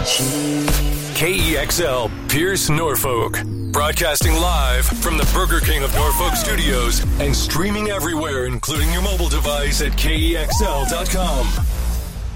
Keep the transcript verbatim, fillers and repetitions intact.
K E X L, Pierce, Norfolk. Broadcasting live from the Burger King of Norfolk studios and streaming everywhere, including your mobile device at K E X L dot com.